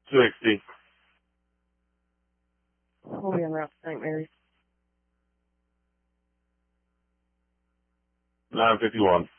60. We'll be en route to St. Mary's. 951.